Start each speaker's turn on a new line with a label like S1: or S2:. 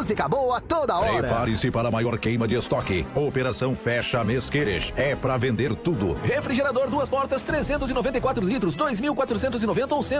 S1: música boa toda hora.
S2: Prepare-se para a maior queima de estoque. Operação Fecha Mês Queires. É pra vender tudo.
S3: Refrigerador 2 portas, 394 litros, 2.490 ou